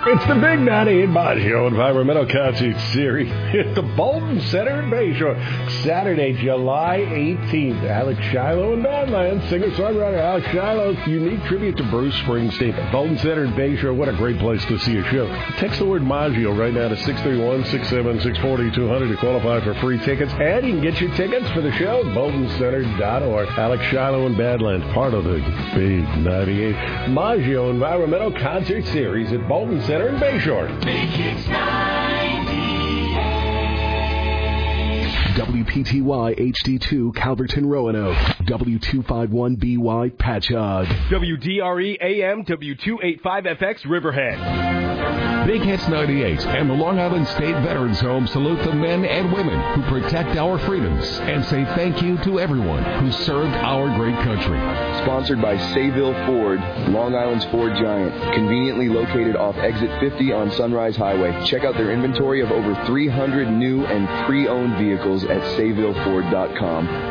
It's the Big 98 Maggio Environmental Concert Series at the Bolton Center in Bayshore. Saturday, July 18th. Alex Shiloh and Badlands. Singer-songwriter Alex Shiloh's unique tribute to Bruce Springsteen. Bolton Center in Bayshore. What a great place to see a show. Text the word Maggio right now to 631-676-4200 to qualify for free tickets. And you can get your tickets for the show at boltoncenter.org. Alex Shiloh and Badlands, part of the Big 98 Maggio Environmental Concert Series at Bolton Center in Bayshore. Big Hits 98. WPTY HD2 Calverton Roanoke. W251BY Patchogue. WDRE AM W285FX Riverhead. Big Hits 98 and the Long Island State Veterans Home salute the men and women who protect our freedoms and say thank you to everyone who served our great country. Sponsored by Sayville Ford, Long Island's Ford giant, conveniently located off Exit 50 on Sunrise Highway. Check out their inventory of over 300 new and pre-owned vehicles at SayvilleFord.com.